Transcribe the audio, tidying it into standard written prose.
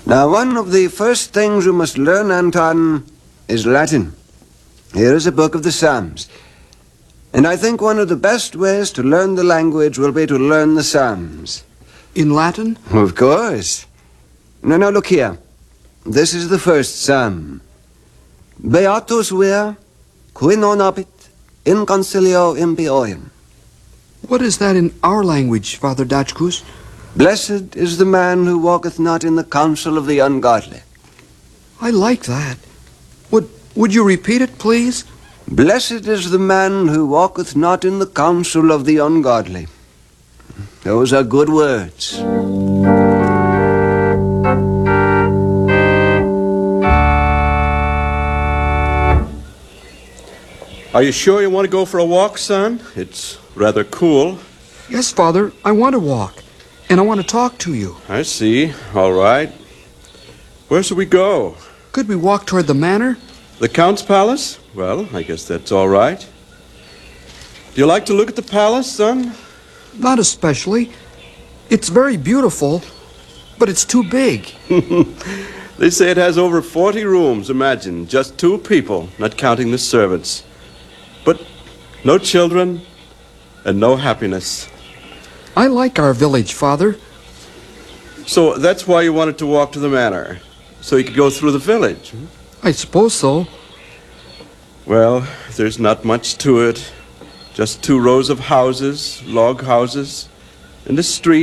Now, one of the first things you must learn, Anton, is Latin. Here is a book of the Psalms. And I think one of the best ways to learn the language will be to learn the Psalms. In Latin? Of course. Now, look here. This is the first Psalm. Beatus vir, qui non habet in concilio impiorum. What is that in our language, Father Dachkus? Blessed is the man who walketh not in the counsel of the ungodly. I like that. Would you repeat it, please? Blessed is the man who walketh not in the counsel of the ungodly. Those are good words. Are you sure you want to go for a walk, son? It's rather cool. Yes, Father, I want to walk. And I want to talk to you. I see. All right. Where should we go? Could we walk toward the manor? The Count's palace? Well, I guess that's all right. Do you like to look at the palace, son? Not especially. It's very beautiful, but it's too big. They say it has over 40 rooms. Imagine, just 2 people, not counting the servants. But no children and no happiness. I like our village, Father. So that's why you wanted to walk to the manor, so you could go through the village. I suppose so. Well, there's not much to it. Just 2 rows of houses, log houses, and a street.